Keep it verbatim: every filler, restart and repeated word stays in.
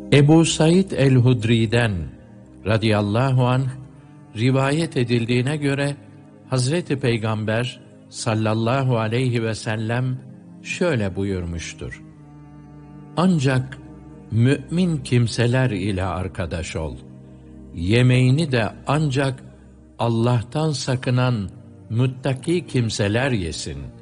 Ebu Said el-Hudri'den radıyallahu anh rivayet edildiğine göre Hazreti Peygamber sallallahu aleyhi ve sellem şöyle buyurmuştur: Ancak mümin kimseler ile arkadaş ol. Yemeğini de ancak Allah'tan sakınan muttaki kimseler yesin.